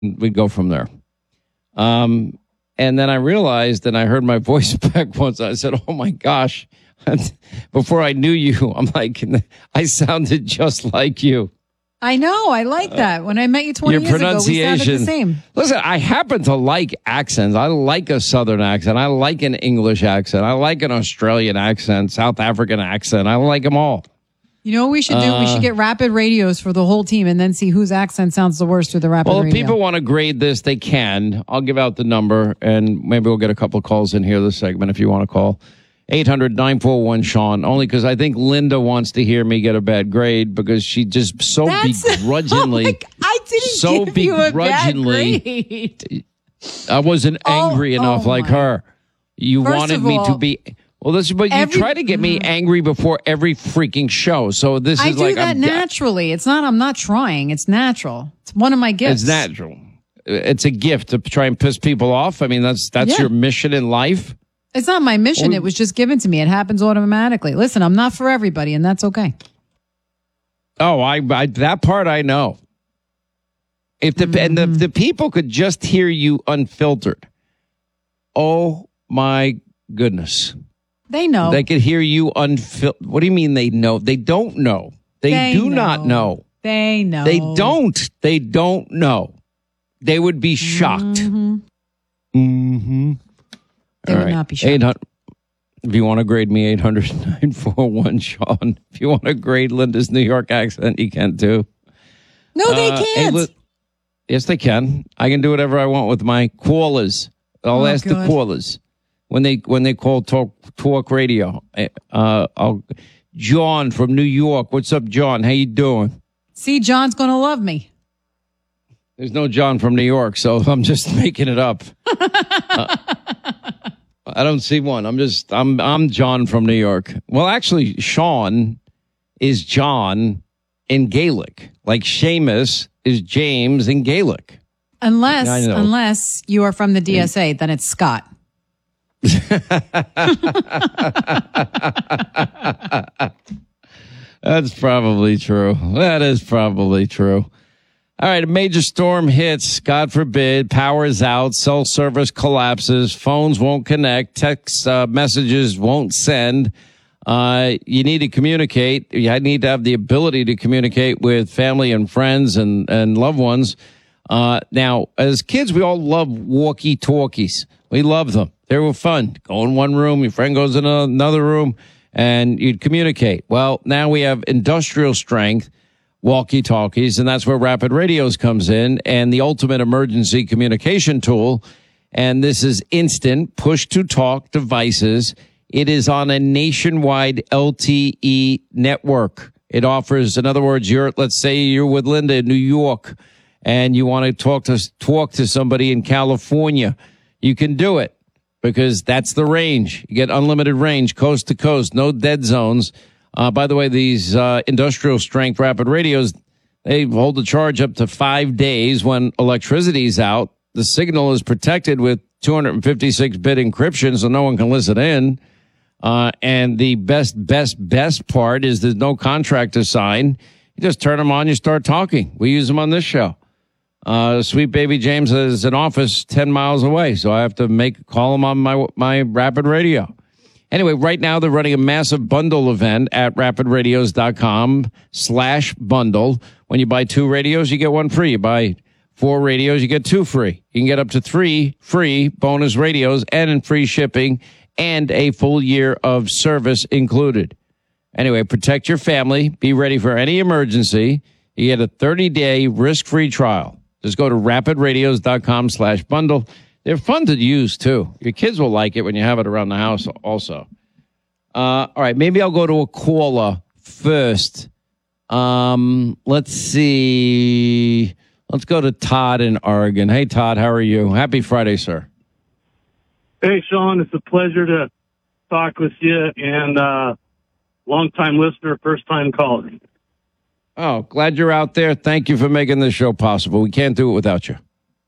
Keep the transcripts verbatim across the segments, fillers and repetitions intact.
we'd go from there. Um, and then I realized, and I heard my voice back once. I said, "Oh my gosh!" Before I knew you, I'm like, I sounded just like you. I know. I like that. When I met you twenty Your years ago, we sounded the same. Listen, I happen to like accents. I like a Southern accent. I like an English accent. I like an Australian accent, South African accent. I like them all. You know what we should do? Uh, we should get rapid radios for the whole team and then see whose accent sounds the worst through the rapid well, radio. Well, if people want to grade this, they can. I'll give out the number, and maybe we'll get a couple of calls in here this segment if you want to call. eight hundred nine four one Sean, only because I think Linda wants to hear me get a bad grade because she just so That's, begrudgingly. Oh my, I didn't so give you a bad grade. I wasn't angry oh, enough oh like my. her. You First wanted of me all, to be. Well, this, but you every, try to get me angry before every freaking show. So this I is do like that I'm, naturally. It's not. I'm not trying. It's natural. It's one of my gifts. It's natural. It's a gift to try and piss people off. I mean, that's that's yeah. your mission in life. It's not my mission. Well, it was just given to me. It happens automatically. Listen, I'm not for everybody, and that's okay. Oh, I, I that part I know. If the mm-hmm. and the, the people could just hear you unfiltered. Oh my goodness. They know. They could hear you unfiltered. What do you mean they know? They don't know. They, they do know. not know. They know. They don't. They don't know. They would be shocked. Mm-hmm. Mm-hmm. They All would right. not be shocked. eight hundred If you want to grade me, eight hundred nine four one Sean. If you want to grade Linda's New York accent, you can too. No, they uh, can't. Hey, yes, they can. I can do whatever I want with my callers. I'll oh, ask God. the callers when they when they call talk talk radio. Uh, I'll John from New York. What's up, John? How you doing? See, John's gonna love me. There's no John from New York, so I'm just making it up. uh, I don't see one. I'm just I'm I'm John from New York. Well, actually, Sean is John in Gaelic, like Seamus is James in Gaelic. Unless unless you are from the D S A, then it's Scott. That's probably true. That is probably true. All right, a major storm hits. God forbid, power's out, cell service collapses, phones won't connect, text uh, messages won't send. Uh, you need to communicate. You need to have the ability to communicate with family and friends and, and loved ones. Uh, now, as kids, we all love walkie-talkies. We love them. They were fun. Go in one room, your friend goes in another room, and you'd communicate. Well, now we have industrial strength walkie-talkies, and that's where Rapid Radios comes in, and the ultimate emergency communication tool. And this is instant push-to-talk devices. It is on a nationwide L T E network. It offers, in other words, you're, let's say you're with Linda in New York, and you want to talk to talk to somebody in California. You can do it because that's the range. You get unlimited range, coast to coast, no dead zones. Uh, by the way, these uh, industrial strength rapid radios, they hold the charge up to five days when electricity's out. The signal is protected with two fifty-six bit encryption, so no one can listen in. Uh, and the best, best, best part is there's no contract to sign. You just turn them on, you start talking. We use them on this show. Uh, sweet baby James has an office ten miles away, so I have to make call him on my my rapid radio. Anyway, right now they're running a massive bundle event at rapidradios.com slash bundle. When you buy two radios, you get one free. You buy four radios, you get two free. You can get up to three free bonus radios and free shipping and a full year of service included. Anyway, protect your family. Be ready for any emergency. You get a thirty-day risk-free trial. Just go to rapidradios.com slash bundle. They're fun to use, too. Your kids will like it when you have it around the house also. Uh, all right, maybe I'll go to a caller first. Um, let's see. Let's go to Todd in Oregon. Hey, Todd, how are you? Happy Friday, sir. Hey, Sean, it's a pleasure to talk with you, and uh, long-time listener, first-time caller. Oh, glad you're out there. Thank you for making this show possible. We can't do it without you.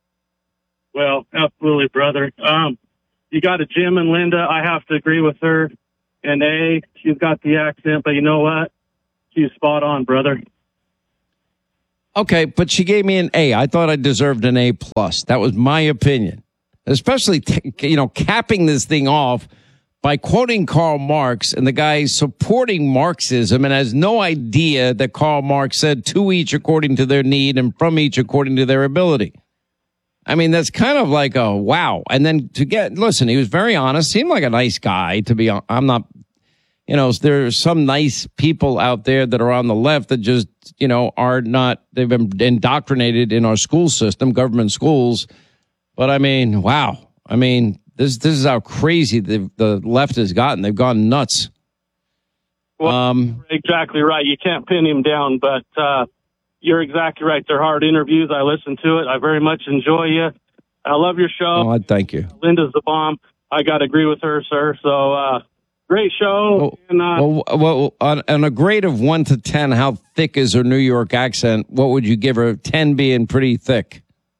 Well, absolutely, brother. Um, you got a Jim and Linda. I have to agree with her. And A, she's got the accent, but you know what? She's spot on, brother. Okay, but she gave me an A. I thought I deserved an A plus. That was my opinion. Especially, t- you know, capping this thing off by quoting Karl Marx, and the guy supporting Marxism and has no idea that Karl Marx said to each according to their need and from each according to their ability. I mean, that's kind of like a wow. And then to get, listen, he was very honest, seemed like a nice guy to be, I'm not, you know, there's some nice people out there that are on the left that just, you know, are not, they've been indoctrinated in our school system, government schools. But I mean, wow. I mean, this this is how crazy the the left has gotten. They've gone nuts. Well, um, exactly right. You can't pin him down, but uh, you're exactly right. They're hard interviews. I listen to it. I very much enjoy you. I love your show. Oh, thank you. Linda's the bomb. I got to agree with her, sir. So, uh, great show. Well, and, uh, well, well on, on a grade of one to ten, how thick is her New York accent? What would you give her? ten being pretty thick.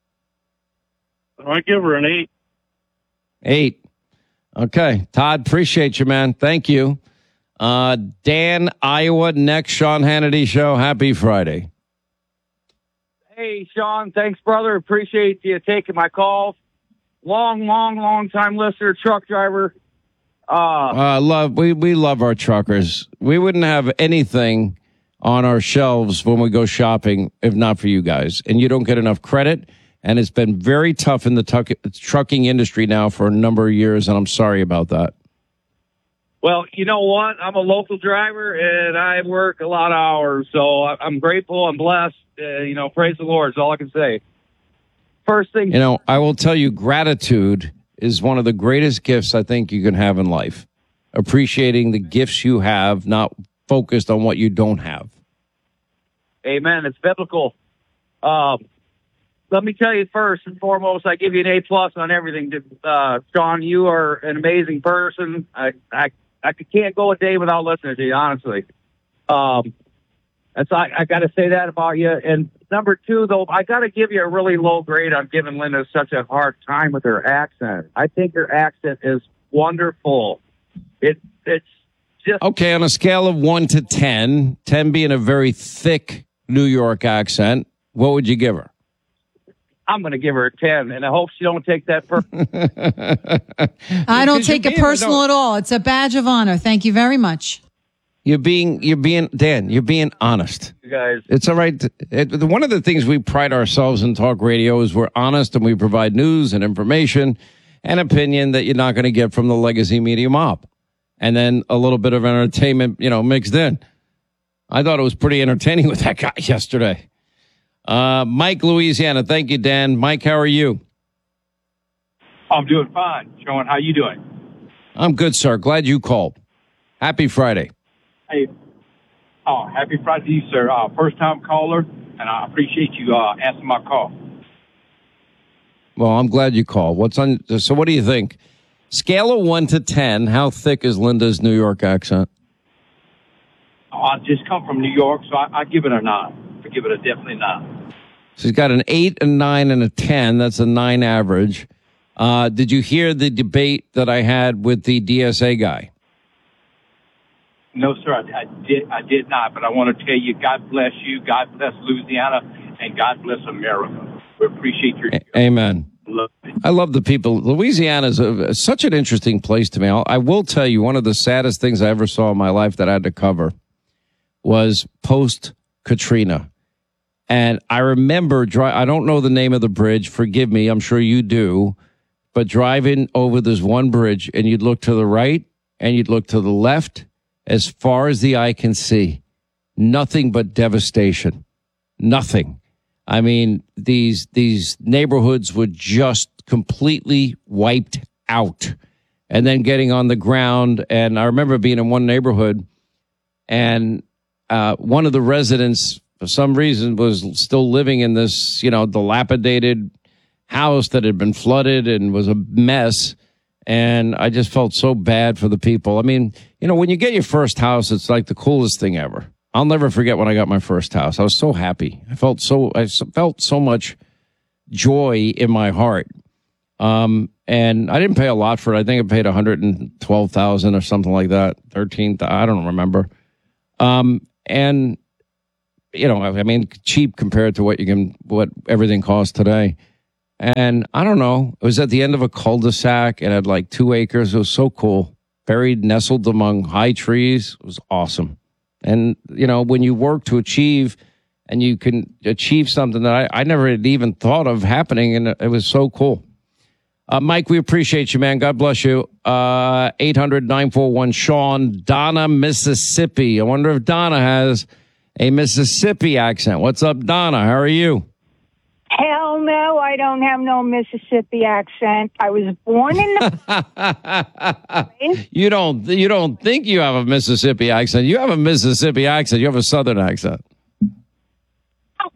I give her an eight. Eight. Okay. Todd, appreciate you, man. Thank you. Uh, Dan, Iowa, next Sean Hannity show. Happy Friday. Hey, Sean. Thanks, brother. Appreciate you taking my call. Long, long, long time listener, truck driver. Uh, uh love we we love our truckers. We wouldn't have anything on our shelves when we go shopping if not for you guys. And you don't get enough credit. And it's been very tough in the tuck, trucking industry now for a number of years, and I'm sorry about that. Well, you know what? I'm a local driver, and I work a lot of hours, so I'm grateful and blessed. Uh, you know, praise the Lord is all I can say. First thing... You know, I will tell you, gratitude is one of the greatest gifts I think you can have in life. Appreciating the gifts you have, not focused on what you don't have. Amen. It's biblical. Um... Let me tell you first and foremost, I give you an A plus on everything. Uh, Sean, you are an amazing person. I, I, I can't go a day without listening to you, honestly. Um, and so I, I got to say that about you. And number two, though, I got to give you a really low grade on giving Linda such a hard time with her accent. I think her accent is wonderful. It, it's just okay. On a scale of one to ten, ten being a very thick New York accent, what would you give her? I'm going to give her a ten, and I hope she don't take that personal. I don't take it personal at all. It's a badge of honor. Thank you very much. You're being, you're being, Dan, you're being honest. You guys. It's all right. It, one of the things we pride ourselves in talk radio is we're honest and we provide news and information and opinion that you're not going to get from the legacy media mob. And then a little bit of entertainment, you know, mixed in. I thought it was pretty entertaining with that guy yesterday. Uh, Mike, Louisiana. Thank you, Dan. Mike, how are you? I'm doing fine. Sean, how you doing? I'm good, sir. Glad you called. Happy Friday. Hey, oh, happy Friday to you, sir. Uh, first time caller, and I appreciate you uh, answering my call. Well, I'm glad you called. What's on? So, what do you think? Scale of one to ten. How thick is Linda's New York accent? Oh, I just come from New York, so I, I give it a nine. I give it a definitely nine. She's got an eight, a nine, and a ten. That's a nine average. Uh, did you hear the debate that I had with the D S A guy? No, sir, I, I did. I did not. But I want to tell you, God bless you, God bless Louisiana, and God bless America. We appreciate your. A- Amen. Love I love the people. Louisiana is a, such an interesting place to me. I'll, I will tell you, one of the saddest things I ever saw in my life that I had to cover was post Katrina. And I remember, dri- I don't know the name of the bridge. Forgive me. I'm sure you do. But driving over this one bridge, and you'd look to the right and you'd look to the left, as far as the eye can see, nothing but devastation. Nothing. I mean, these these neighborhoods were just completely wiped out. And then getting on the ground. And I remember being in one neighborhood, and uh, one of the residents, for some reason, was still living in this, you know, dilapidated house that had been flooded and was a mess. And I just felt so bad for the people. I mean, you know, when you get your first house, it's like the coolest thing ever. I'll never forget when I got my first house. I was so happy. I felt so, I felt so much joy in my heart. Um, and I didn't pay a lot for it. I think I paid one hundred twelve thousand dollars or something like that. thirteen, I don't remember. Um, and you know, I mean, cheap compared to what you can, what everything costs today. And I don't know, it was at the end of a cul-de-sac. It had like two acres. It was so cool. Buried, nestled among high trees. It was awesome. And, you know, when you work to achieve and you can achieve something that I, I never had even thought of happening, and it was so cool. Uh, Mike, we appreciate you, man. God bless you. Uh, eight hundred, nine four one, Sean, Donna, Mississippi. I wonder if Donna has a Mississippi accent. What's up, Donna? How are you? Hell no, I don't have no Mississippi accent. I was born in the... you don't you don't think you have a Mississippi accent. You have a Mississippi accent. You have a Southern accent. Oh,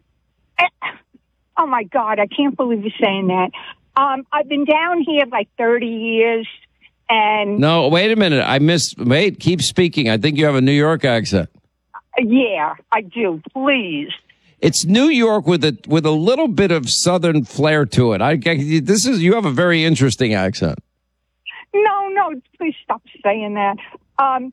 oh my God, I can't believe you're saying that. Um, I've been down here like thirty years, and... No, wait a minute. I missed... Wait, keep speaking. I think you have a New York accent. Yeah, I do. Please. It's New York with a with a little bit of Southern flair to it. I this is you have a very interesting accent. No, no, please stop saying that. Um,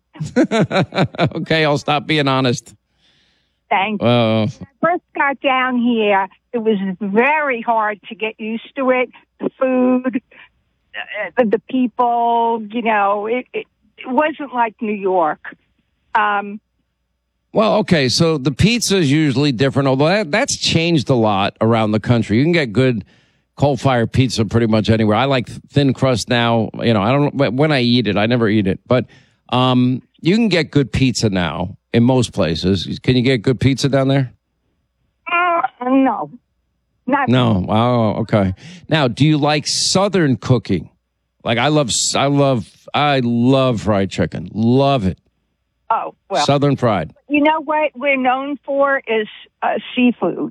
okay, I'll stop being honest. Thank you. Uh, when I first got down here, it was very hard to get used to it. The food, the, the people, you know, it, it, it wasn't like New York. Um, Well, okay, so the pizza is usually different, although that, that's changed a lot around the country. You can get good coal-fired pizza pretty much anywhere. I like thin crust now. You know, I don't know when I eat it. I never eat it. But um, you can get good pizza now in most places. Can you get good pizza down there? uh, no. Not No. Oh, okay. Now, do you like Southern cooking? Like I love, I love, I love fried chicken. Love it. Oh, well. Southern fried. You know what we're known for is uh, seafood.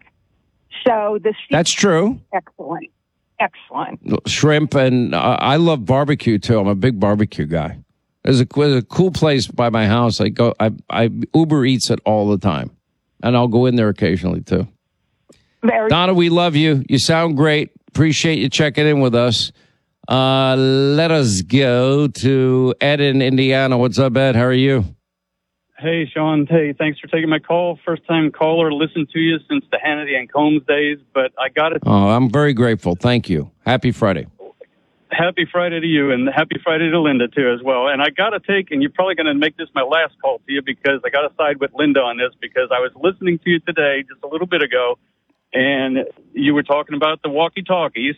So the seafood That's true. Excellent. Excellent. Shrimp, and uh, I love barbecue too. I'm a big barbecue guy. There's a, there's a cool place by my house. I go, I, I Uber Eats it all the time, and I'll go in there occasionally too. Very Donna, we love you. You sound great. Appreciate you checking in with us. Uh, let us go to Ed in Indiana. What's up, Ed? How are you? Hey, Sean. Hey, thanks for taking my call. First time caller, listened to you since the Hannity and Combs days, but I got it. Oh, I'm very grateful. Thank you. Happy Friday. Happy Friday to you, and happy Friday to Linda, too, as well. And I got to take, and you're probably going to make this my last call to you because I got to side with Linda on this because I was listening to you today just a little bit ago, and you were talking about the walkie-talkies.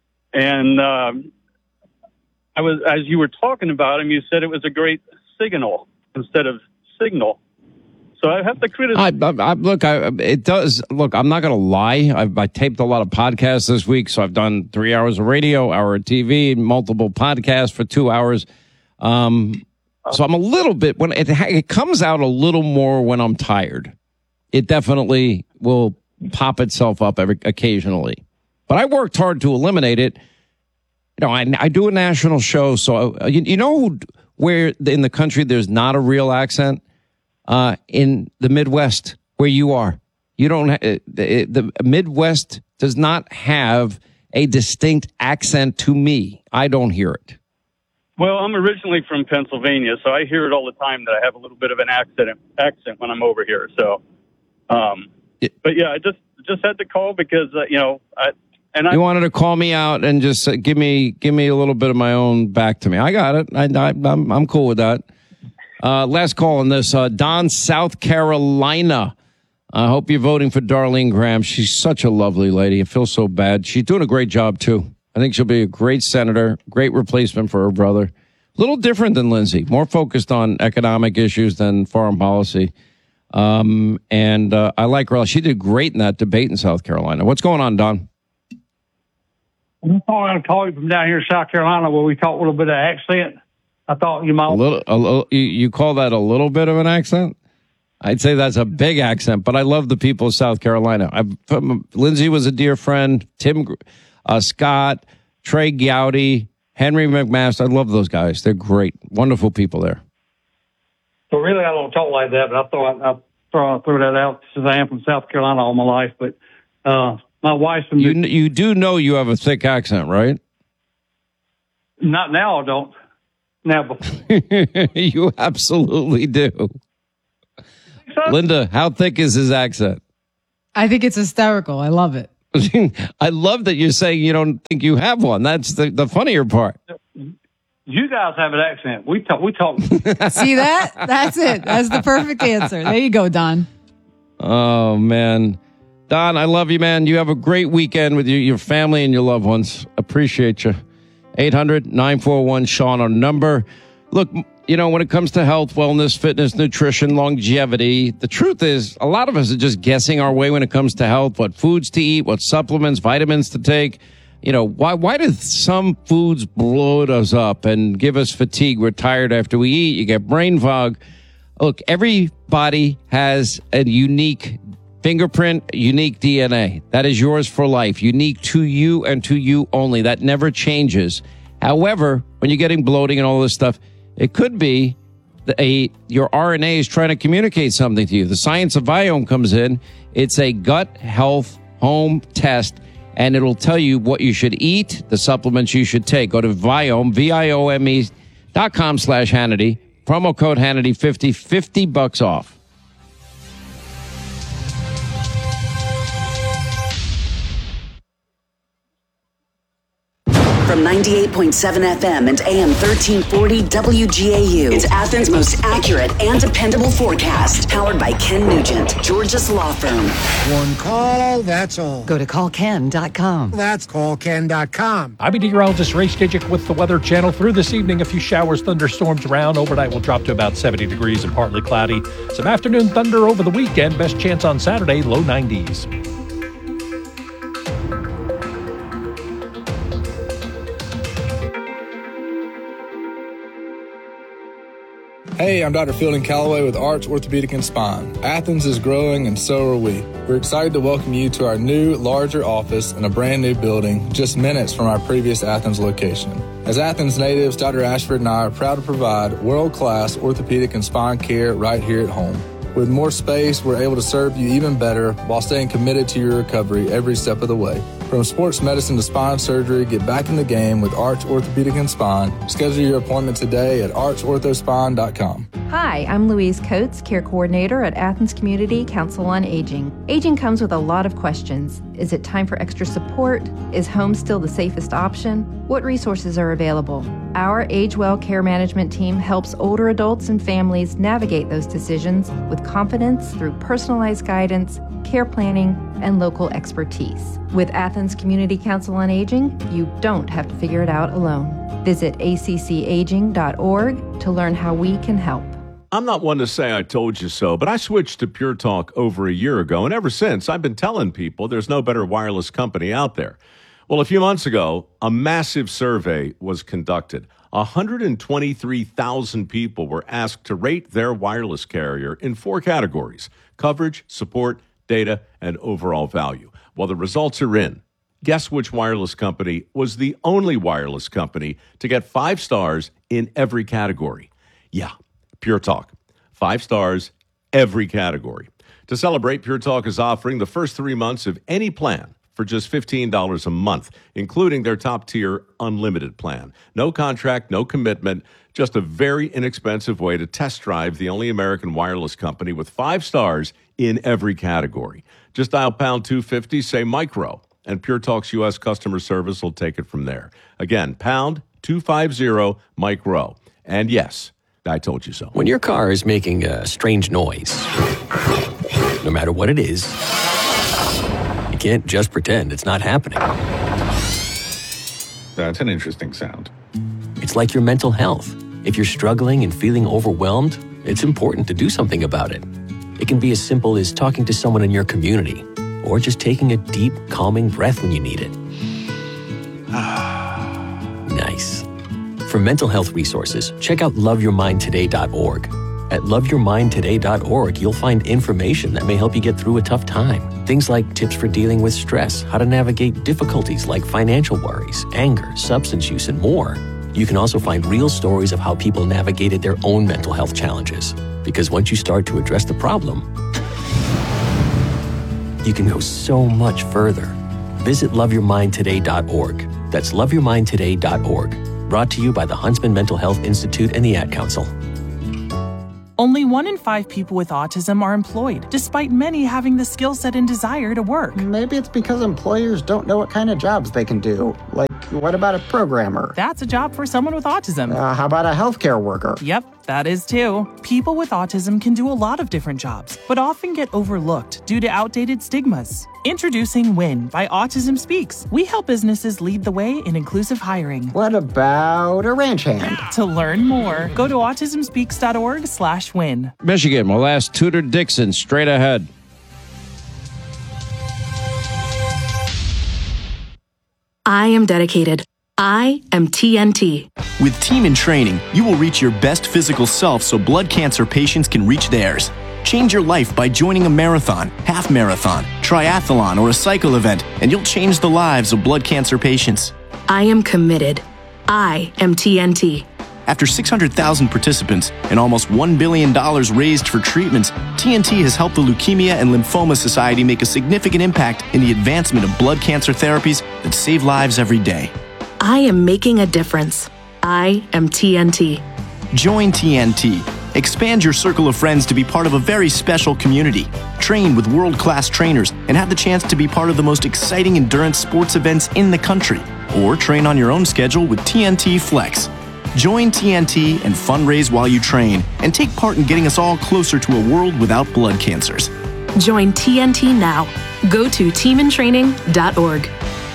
And um, I was, as you were talking about them, you said it was a great signal instead of signal. So I have to criticize. I, I, I, look, I, it does. Look, I'm not going to lie. I've, I taped a lot of podcasts this week, so I've done three hours of radio, hour of T V, multiple podcasts for two hours. Um, so I'm a little bit when it, it comes out a little more when I'm tired. It definitely will pop itself up every occasionally, but I worked hard to eliminate it. You know, I, I do a national show, so uh, you, you know where in the country there's not a real accent. Uh, in the Midwest, where you are, you don't. Ha- the, the Midwest does not have a distinct accent to me. I don't hear it. Well, I'm originally from Pennsylvania, so I hear it all the time that I have a little bit of an accent accent when I'm over here. So, um, it, but yeah, I just just had to call because uh, you know, I and I you wanted to call me out and just uh, give me give me a little bit of my own back to me. I got it. I, I I'm I'm cool with that. Uh, last call on this. Uh, Don, South Carolina. I hope you're voting for Darlene Graham. She's such a lovely lady. I feel so bad. She's doing a great job, too. I think she'll be a great senator, great replacement for her brother. A little different than Lindsey, more focused on economic issues than foreign policy. Um, and uh, I like her. She did great in that debate in South Carolina. What's going on, Don? I'm calling to call you from down here in South Carolina where we talk a little bit of accent. I thought you might. A little, a little, you, you call that a little bit of an accent? I'd say that's a big accent, but I love the people of South Carolina. I've, Lindsey was a dear friend. Tim uh, Scott, Trey Gowdy, Henry McMaster. I love those guys. They're great, wonderful people there. So really, I don't talk like that, but I thought I'd throw, throw that out since I am from South Carolina all my life. But uh, my wife's from. You, you do know you have a thick accent, right? Not now, I don't. Now, you absolutely do. son? Linda, how thick is his accent? I think it's hysterical. I love it. I love that you're saying you don't think you have one. That's the, the funnier part. You guys have an accent. We talk. We talk. See that? That's it. That's the perfect answer. There you go, Don. Oh, man. Don, I love you, man. You have a great weekend with you, your family and your loved ones. Appreciate you. eight hundred nine four one Sean, our number. Look, you know, when it comes to health, wellness, fitness, nutrition, longevity, the truth is a lot of us are just guessing our way when it comes to health, what foods to eat, what supplements, vitamins to take. You know, why why do some foods bloat us up and give us fatigue? We're tired after we eat. You get brain fog. Look, everybody has a unique fingerprint, unique D N A. That is yours for life, unique to you and to you only. That never changes. However, when you're getting bloating and all this stuff, it could be a your R N A is trying to communicate something to you. The science of Viome comes in. It's a gut health home test, and it'll tell you what you should eat, the supplements you should take. Go to Viome, V I O M E dot com slash Hannity. Promo code Hannity fifty, fifty bucks off. From ninety-eight point seven F M and A M thirteen forty W G A U. It's Athens' most accurate and dependable forecast. Powered by Ken Nugent, George's law firm. One call, that's all. Go to call ken dot com. That's call ken dot com. I'm meteorologist Ray Stidgick with the Weather Channel. Through this evening, a few showers, thunderstorms around. Overnight will drop to about seventy degrees and partly cloudy. Some afternoon thunder over the weekend. Best chance on Saturday, low nineties. Hey, I'm Doctor Fielding Calloway with Arch Orthopedic and Spine. Athens is growing and so are we. We're excited to welcome you to our new, larger office in a brand new building just minutes from our previous Athens location. As Athens natives, Doctor Ashford and I are proud to provide world-class orthopedic and spine care right here at home. With more space, we're able to serve you even better while staying committed to your recovery every step of the way. From sports medicine to spine surgery, get back in the game with Arch Orthopedic and Spine. Schedule your appointment today at arch ortho spine dot com. Hi, I'm Louise Coates, Care Coordinator at Athens Community Council on Aging. Aging comes with a lot of questions. Is it time for extra support? Is home still the safest option? What resources are available? Our Age Well Care Management team helps older adults and families navigate those decisions with confidence through personalized guidance, care planning, and local expertise. With Athens Community Council on Aging, you don't have to figure it out alone. Visit a c c aging dot org to learn how we can help. I'm not one to say I told you so, but I switched to Pure Talk over a year ago, and ever since, I've been telling people there's no better wireless company out there. Well, a few months ago, a massive survey was conducted. one hundred twenty-three thousand people were asked to rate their wireless carrier in four categories: coverage, support, data, and overall value. Well, the results are in. Guess which wireless company was the only wireless company to get five stars in every category? Yeah, Pure Talk. Five stars, every category. To celebrate, Pure Talk is offering the first three months of any plan for just fifteen dollars a month, including their top-tier unlimited plan. No contract, no commitment, just a very inexpensive way to test drive the only American wireless company with five stars in every category. Just dial pound two fifty, say micro, and Pure Talk's U S customer service will take it from there. Again, pound two fifty, micro. And yes, I told you so. When your car is making a strange noise, no matter what it is, you can't just pretend it's not happening. That's an interesting sound. It's like your mental health. If you're struggling and feeling overwhelmed, it's important to do something about it. It can be as simple as talking to someone in your community, or just taking a deep, calming breath when you need it. Nice. For mental health resources, check out love your mind today dot org. At love your mind today dot org, you'll find information that may help you get through a tough time. Things like tips for dealing with stress, how to navigate difficulties like financial worries, anger, substance use, and more. You can also find real stories of how people navigated their own mental health challenges. Because once you start to address the problem, you can go so much further. Visit love your mind today dot org. That's love your mind today dot org. Brought to you by the Huntsman Mental Health Institute and the Ad Council. Only one in five people with autism are employed, despite many having the skill set and desire to work. Maybe it's because employers don't know what kind of jobs they can do. Like, what about a programmer? That's a job for someone with autism. Uh, how about a healthcare worker? Yep, that is too. People with autism can do a lot of different jobs, but often get overlooked due to outdated stigmas. Introducing WIN by Autism Speaks. We help businesses lead the way in inclusive hiring. What about a ranch hand? To learn more, go to autism speaks dot org slash win. Michigan will ask Tudor Dixon straight ahead. I am dedicated. I am T N T. With Team in Training, you will reach your best physical self so blood cancer patients can reach theirs. Change your life by joining a marathon, half marathon, triathlon, or a cycle event, and you'll change the lives of blood cancer patients. I am committed. I am T N T. After six hundred thousand participants and almost one billion dollars raised for treatments, T N T has helped the Leukemia and Lymphoma Society make a significant impact in the advancement of blood cancer therapies that save lives every day. I am making a difference. I am T N T. Join T N T. Expand your circle of friends to be part of a very special community. Train with world-class trainers and have the chance to be part of the most exciting endurance sports events in the country. Or train on your own schedule with T N T Flex. Join T N T and fundraise while you train and take part in getting us all closer to a world without blood cancers. Join T N T now. Go to team in training dot org.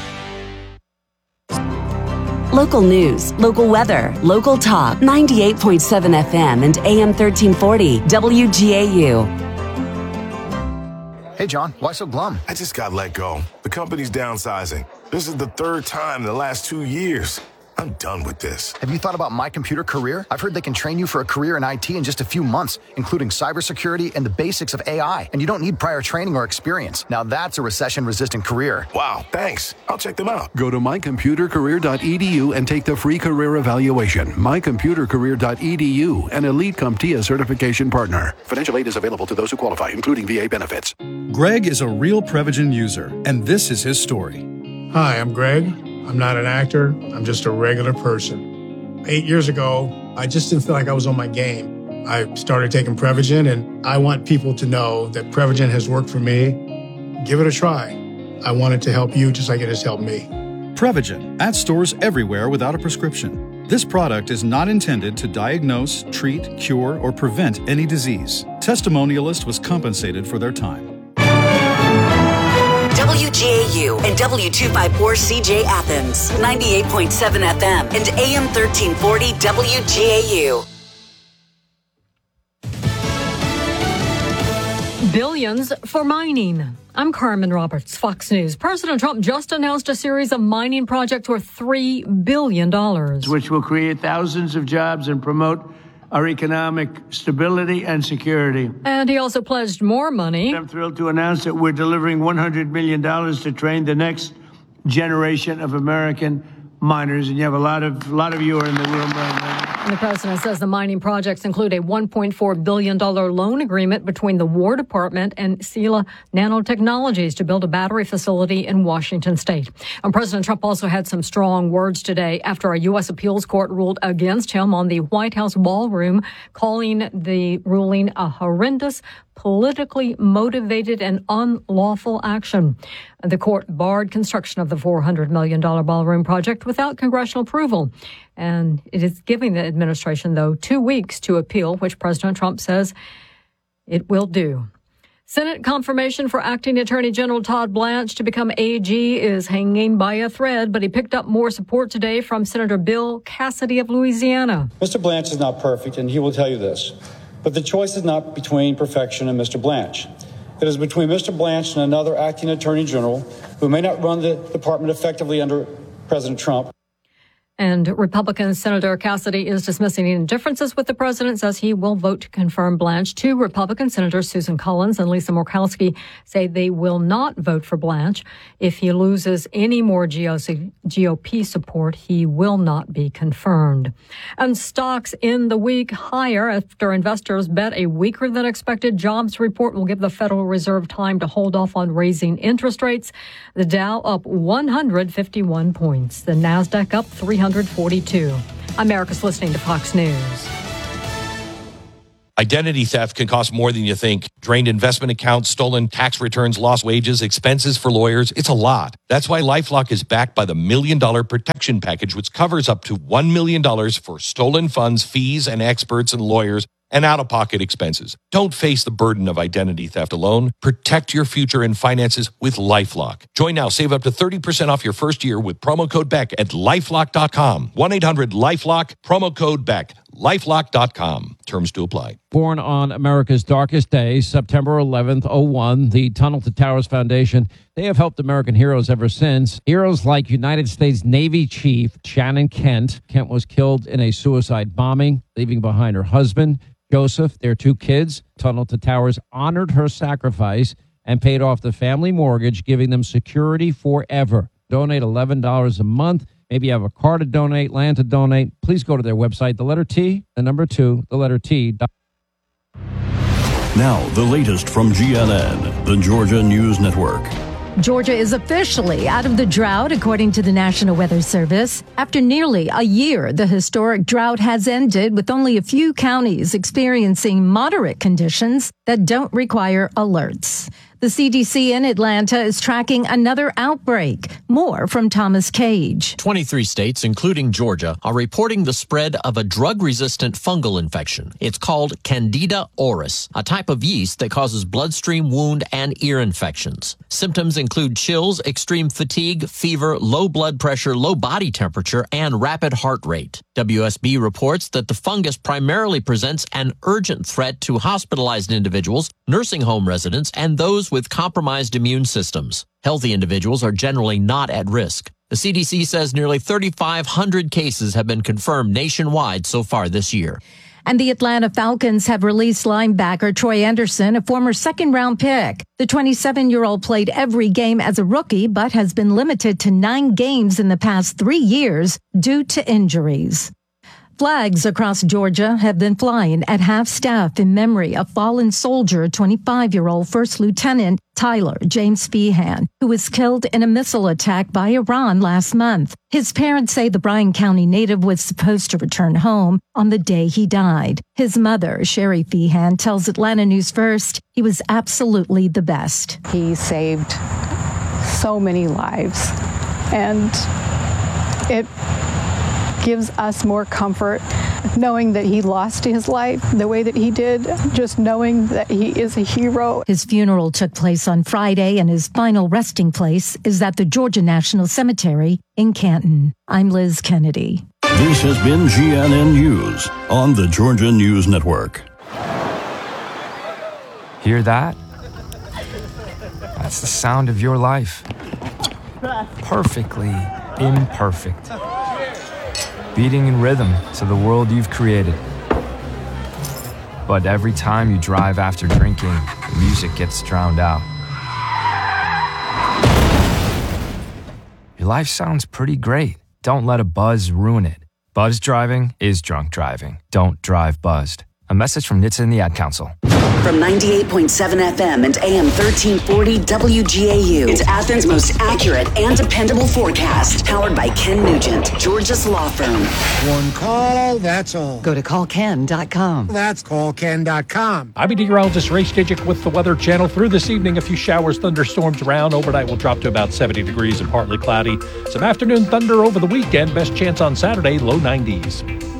Local news, local weather, local talk, ninety-eight point seven F M and A M thirteen forty W G A U. Hey, John, why so glum? I just got let go. The company's downsizing. This is the third time in the last two years. I'm done with this. Have you thought about My Computer Career? I've heard they can train you for a career in I T in just a few months, including cybersecurity and the basics of A I. And you don't need prior training or experience. Now that's a recession-resistant career. Wow, thanks. I'll check them out. Go to my computer career dot e d u and take the free career evaluation. my computer career dot e d u, an elite CompTIA certification partner. Financial aid is available to those who qualify, including V A benefits. Greg is a real Prevagen user, and this is his story. Hi, I'm Greg. I'm not an actor. I'm just a regular person. Eight years ago, I just didn't feel like I was on my game. I started taking Prevagen, and I want people to know that Prevagen has worked for me. Give it a try. I want it to help you just like it has helped me. Prevagen, at stores everywhere without a prescription. This product is not intended to diagnose, treat, cure, or prevent any disease. Testimonialist was compensated for their time. W G A U and W two fifty-four C J Athens, ninety-eight point seven F M and A M thirteen forty W G A U. Billions for mining. I'm Carmen Roberts, Fox News. President Trump just announced a series of mining projects worth three billion dollars. Which will create thousands of jobs and promote our economic stability and security. And he also pledged more money. I'm thrilled to announce that we're delivering one hundred million dollars to train the next generation of American miners. And you have a lot of, a lot of you are in the room right now. And the president says the mining projects include a one point four billion dollars loan agreement between the War Department and Sila Nanotechnologies to build a battery facility in Washington state. And President Trump also had some strong words today after a U S appeals court ruled against him on the White House ballroom, calling the ruling a horrendous, politically motivated and unlawful action. The court barred construction of the four hundred million dollars ballroom project without congressional approval. And it is giving the administration, though, two weeks to appeal, which President Trump says it will do. Senate confirmation for acting Attorney General Todd Blanche to become A G is hanging by a thread, but he picked up more support today from Senator Bill Cassidy of Louisiana. Mister Blanche is not perfect, and he will tell you this. But the choice is not between perfection and Mister Blanche. It is between Mister Blanche and another acting Attorney General who may not run the department effectively under President Trump. And Republican Senator Cassidy is dismissing any differences with the president, says he will vote to confirm Blanche. Two Republican senators, Susan Collins and Lisa Murkowski, say they will not vote for Blanche. If he loses any more G O P support, he will not be confirmed. And stocks in the week higher after investors bet a weaker than expected jobs report will give the Federal Reserve time to hold off on raising interest rates. The Dow up one hundred fifty-one points. The Nasdaq up three hundred forty-two. America's listening to Fox News. Identity theft can cost more than you think. Drained investment accounts, stolen tax returns, lost wages, expenses for lawyers. It's a lot. That's why LifeLock is backed by the Million Dollar Protection Package, which covers up to one million dollars for stolen funds, fees, and experts and lawyers, and out-of-pocket expenses. Don't face the burden of identity theft alone. Protect your future and finances with LifeLock. Join now. Save up to thirty percent off your first year with promo code Beck at lifelock dot com. one eight hundred lifelock, promo code Beck. lifelock dot com. Terms to apply. Born on America's darkest day, September eleventh, oh one, the Tunnel to Towers Foundation, they have helped American heroes ever since. Heroes like United States Navy Chief Shannon Kent. Kent was killed in a suicide bombing, leaving behind her husband, Joseph, their two kids. Tunnel to Towers honored her sacrifice and paid off the family mortgage, giving them security forever. Donate eleven dollars a month. Maybe you have a car to donate, land to donate. Please go to their website, the letter T, the number two, the letter T. Now, the latest from G N N, the Georgia News Network. Georgia is officially out of the drought, according to the National Weather Service. After nearly a year, the historic drought has ended, with only a few counties experiencing moderate conditions that don't require alerts. The C D C in Atlanta is tracking another outbreak. More from Thomas Cage. twenty-three states, including Georgia, are reporting the spread of a drug-resistant fungal infection. It's called Candida auris, a type of yeast that causes bloodstream wound and ear infections. Symptoms include chills, extreme fatigue, fever, low blood pressure, low body temperature, and rapid heart rate. W S B reports that the fungus primarily presents an urgent threat to hospitalized individuals, nursing home residents, and those with compromised immune systems. Healthy individuals are generally not at risk. The C D C says nearly thirty-five hundred cases have been confirmed nationwide so far this year. And the Atlanta Falcons have released linebacker Troy Anderson, a former second-round pick. The twenty-seven-year-old played every game as a rookie, but has been limited to nine games in the past three years due to injuries. Flags across Georgia have been flying at half-staff in memory of fallen soldier, twenty-five-year-old First Lieutenant Tyler James Feehan, who was killed in a missile attack by Iran last month. His parents say the Bryan County native was supposed to return home on the day he died. His mother, Sherry Feehan, tells Atlanta News First he was absolutely the best. He saved so many lives, and it gives us more comfort knowing that he lost his life the way that he did, just knowing that he is a hero. His funeral took place on Friday, and his final resting place is at the Georgia National Cemetery in Canton. I'm Liz Kennedy. This has been G N N News on the Georgia News Network. Hear that? That's the sound of your life. Perfectly imperfect. Beating in rhythm to the world you've created. But every time you drive after drinking, the music gets drowned out. Your life sounds pretty great. Don't let a buzz ruin it. Buzz driving is drunk driving. Don't drive buzzed. A message from N H T S A and the Ad Council. From ninety-eight point seven F M and A M thirteen forty W G A U, it's Athens' most accurate and dependable forecast. Powered by Ken Nugent, Georgia's law firm. One call, that's all. Go to call ken dot com. That's call ken dot com. I'm meteorologist Ray Stijik with the Weather Channel. Through this evening, a few showers, thunderstorms around. Overnight will drop to about seventy degrees and partly cloudy. Some afternoon thunder over the weekend. Best chance on Saturday, low nineties.